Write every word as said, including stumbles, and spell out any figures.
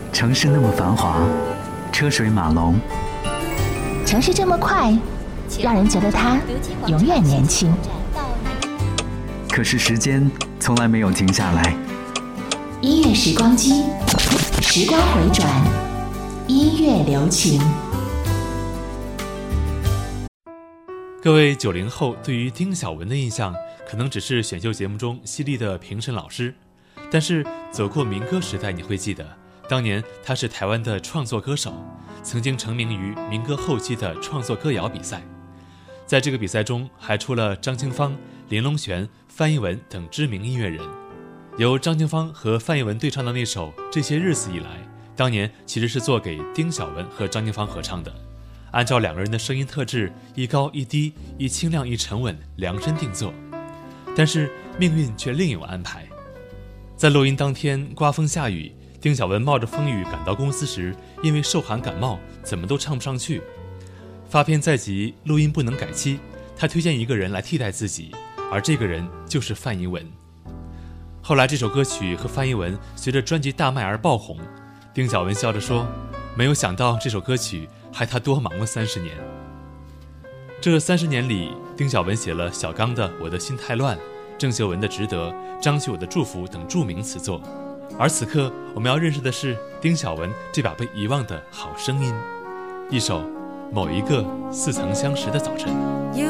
城市那么繁华，车水马龙， 城市这么快，让人觉得它永远年轻。 可是时间从来没有停下来。 音乐时光机，时光回转，音乐留情。 各位九零后对于丁晓雯的印象，可能只是选秀节目中犀利的评审老师，但是走过民歌时代，你会记得当年他是台湾的创作歌手，曾经成名于民歌后期的创作歌谣比赛。在这个比赛中还出了张清芳、林隆璇、范逸文等知名音乐人。由张清芳和范逸文对唱的那首《这些日子以来》，当年其实是做给丁晓雯和张清芳合唱的。按照两个人的声音特质，一高一低，一清亮一沉稳，量身定做。但是命运却另有安排。在录音当天刮风下雨，丁晓雯冒着风雨赶到公司时，因为受寒感冒，怎么都唱不上去。发片在即，录音不能改期，他推荐一个人来替代自己，而这个人就是范逸文。后来这首歌曲和范逸文随着专辑大卖而爆红，丁晓雯笑着说，没有想到这首歌曲害他多忙了三十年。这三十年里，丁晓雯写了小刚的《我的心太乱》，郑秀文的《值得》，张学友的《祝福》等著名词作。而此刻我们要认识的是丁晓雯这把被遗忘的好声音，一首《某一个似曾相识的早晨》。